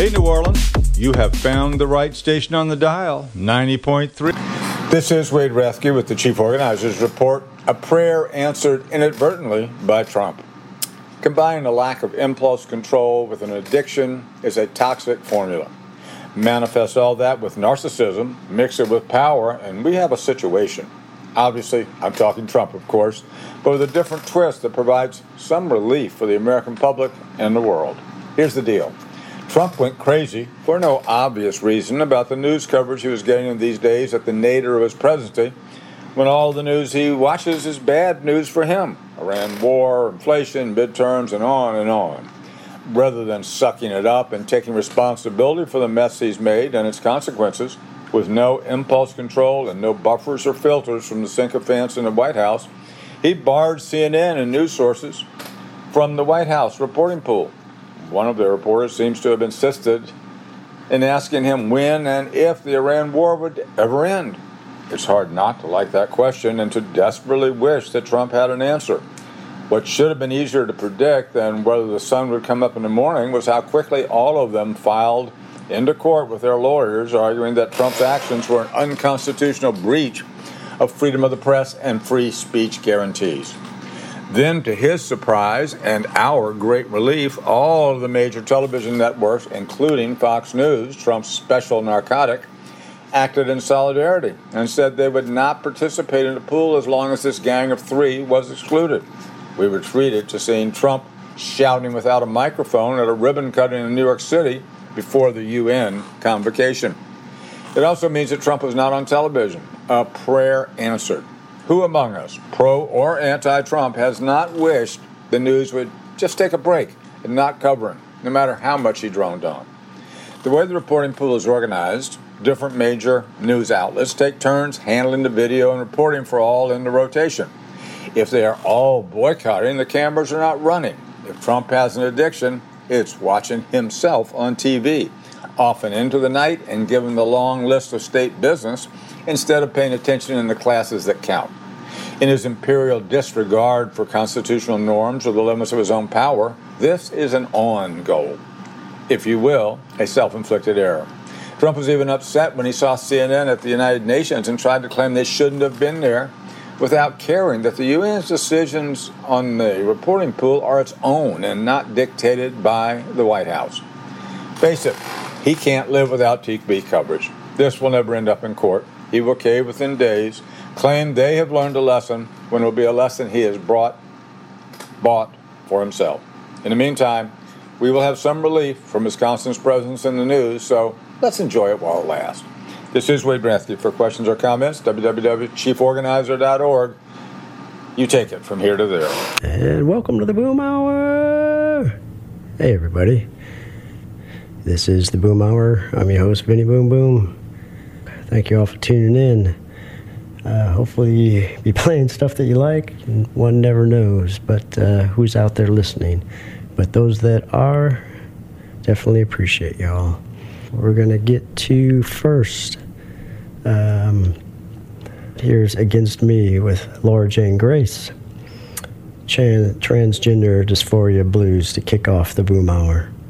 Hey, New Orleans, you have found the right station on the dial, 90.3. This is Wade Rathke with the Chief Organizer's Report, a prayer answered inadvertently by Trump. Combining a lack of impulse control with an addiction is a toxic formula. Manifest all that with narcissism, mix it with power, and we have a situation. Obviously, I'm talking Trump, of course, but with a different twist that provides some relief for the American public and the world. Here's the deal. Trump went crazy for no obvious reason about the news coverage he was getting these days at the nadir of his presidency, when all the news he watches is bad news for him. Iran war, inflation, midterms, and on and on. Rather than sucking it up and taking responsibility for the mess he's made and its consequences, with no impulse control and no buffers or filters from the sycophants in the White House, he barred CNN and news sources from the White House reporting pool. One of the reporters seems to have insisted in asking him when and if the Iran war would ever end. It's hard not to like that question and to desperately wish that Trump had an answer. What should have been easier to predict than whether the sun would come up in the morning was how quickly all of them filed into court with their lawyers, arguing that Trump's actions were an unconstitutional breach of freedom of the press and free speech guarantees. Then, to his surprise and our great relief, all of the major television networks, including Fox News, Trump's special narcotic, acted in solidarity and said they would not participate in the pool as long as this gang of three was excluded. We retreated to seeing Trump shouting without a microphone at a ribbon cutting in New York City before the UN convocation. It also means that Trump was not on television. A prayer answered. Who among us, pro or anti-Trump, has not wished the news would just take a break and not cover him, no matter how much he droned on? The way the reporting pool is organized, different major news outlets take turns handling the video and reporting for all in the rotation. If they are all boycotting, the cameras are not running. If Trump has an addiction, it's watching himself on TV, often into the night and given the long list of state business instead of paying attention in the classes that count. In his imperial disregard for constitutional norms or the limits of his own power, this is an on goal. If you will, a self-inflicted error. Trump was even upset when he saw CNN at the United Nations and tried to claim they shouldn't have been there without caring that the UN's decisions on the reporting pool are its own and not dictated by the White House. Face it, he can't live without TV coverage. This will never end up in court. He will cave within days, claim they have learned a lesson when it will be a lesson he has bought for himself. In the meantime, we will have some relief from Wisconsin's presence in the news, so let's enjoy it while it lasts. This is Wade Rathke. For questions or comments, www.chieforganizer.org. You take it from here to there. And welcome to the Boom Hour. Hey, everybody. This is the Boom Hour. I'm your host, Vinny Boom Boom. Thank you all for tuning in. Hopefully you be playing stuff that you like, and one never knows, but who's out there listening. But those that are, definitely appreciate y'all. We're going to get to first. Here's Against Me with Laura Jane Grace. Transgender Dysphoria Blues to kick off the Boom Hour.